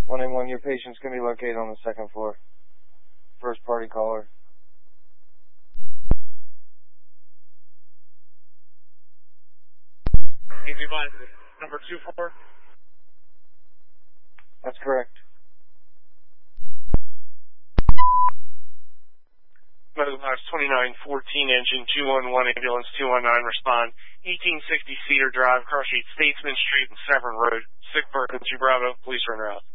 181, your patient's going to be located on the second floor. First party caller. Number 24? That's correct. Medical Box 2914, engine 211, ambulance 219, respond. 1860 Cedar Drive, Cross Street, Statesman Street, and Severn Road. Sick Perkins, 2 Bravo, police are en route.